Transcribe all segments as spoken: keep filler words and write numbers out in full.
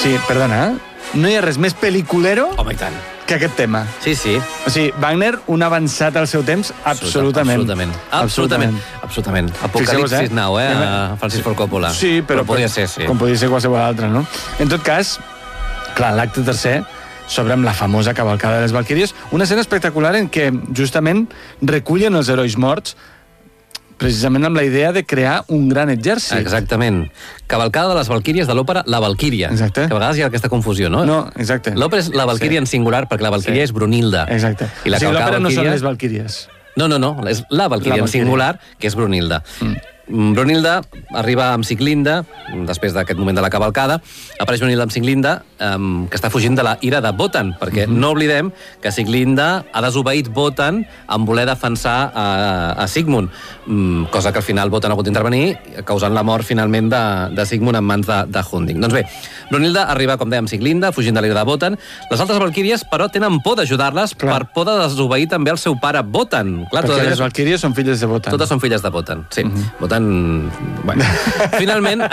Sí, perdona, no hi ha res més pel·liculero Home, i tant. que aquest tema. Sí, sí. O sigui, Wagner, un avançat al seu temps, absolutament. Absolutament. Absolutament. Absolutament. Apocalipsis eh? Now, eh? A Francis Ford Coppola. Sí, però... però podria ser, sí. Com podria ser qualsevol altre, no? En tot cas, clar, l'acte tercer s'obre amb la famosa cavalcada de les Valquíries, una escena espectacular en què justament recullen els herois morts precisament amb la idea de crear un gran exèrcit. Exactament. Cavalcada de les Valquíries de l'òpera La Valquíria. Exacte. Que a vegades hi ha aquesta confusió, no? No, exacte. L'òpera és La Valquíria sí. en singular, perquè la Valquíria sí. és Brunilda. Exacte. I la o sigui, l'òpera Valquíria... no són les Valquíries. No, no, no, és la Valquíria en singular, que és Brunilda. Mm. Brunilda arriba amb Siglinda, després d'aquest moment de la cavalcada, apareix Brunilda amb Siglinda, um, que està fugint de la ira de Wotan, perquè mm-hmm. no oblidem que Siglinda ha desobeït Wotan en voler defensar a, a Sigmund, um, cosa que al final Wotan ha hagut d'intervenir, causant la mort finalment de, de Sigmund en mans de, de Hunding. Doncs bé, Brunilda arriba, com dèiem, Siglinda, fugint de l'ira de Wotan. Les altres Valquíries, però, tenen por d'ajudar-les per por de desobeir també el seu pare Wotan. Clar, perquè totes les Valquíries són filles de Wotan. Totes són filles de Wotan, sí. Mm-hmm. Wotan... Bueno, finalment...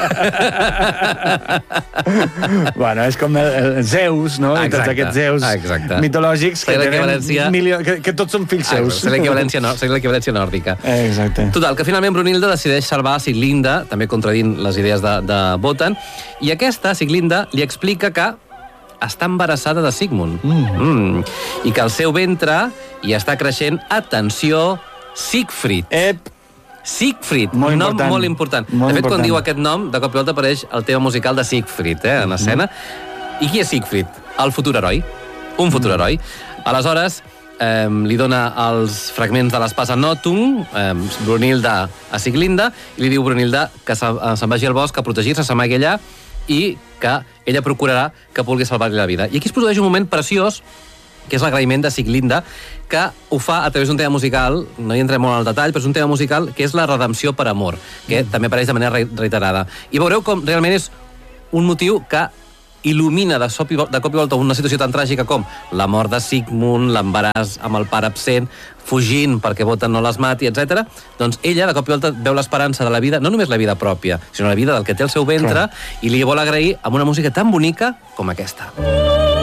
bueno, és com el, el Zeus, no? Exacte, I tots aquests Zeus exacte. mitològics que, tenen milió... que, que tots són fills seus. Seria l'equivalència no... l'equivalència nòrdica. Exacte. Total, que finalment Brunilda decideix salvar a Siglinda, també contradint les idees de, de Wotan, i aquesta, Siglinda, li explica que està embarassada de Sigmund. Mm. Mm. I que el seu ventre hi està creixent, atenció, Siegfried. Ep. Siegfried, molt un nom important. molt important. Molt de fet, important. quan diu aquest nom, de cop i volta apareix el tema musical de Siegfried, eh, en escena. Mm. I qui és Siegfried? El futur heroi. Un futur heroi. Aleshores, eh, li dona els fragments de l'espasa Notung, eh, Brunilda a Siglinda, i li diu Brunilda que se'n vagi al bosc a protegir-se, s'amagui allà, i que ella procurarà que pugui salvar-li la vida. I aquí es produeix un moment preciós, que és l'agraïment de Siglinda, que ho fa a través d'un tema musical, no hi entrem molt al detall, però és un tema musical que és la redempció per amor, que mm. també apareix de manera reiterada. I veureu com realment és un motiu que il·lumina de, sop i, de cop i volta una situació tan tràgica com la mort de Sigmund, l'embaràs amb el pare absent, fugint perquè Wotan no les mati, etcètera. Doncs ella, de cop i volta, veu l'esperança de la vida, no només la vida pròpia, sinó la vida del que té el seu ventre, clar. I li vol agrair amb una música tan bonica com aquesta.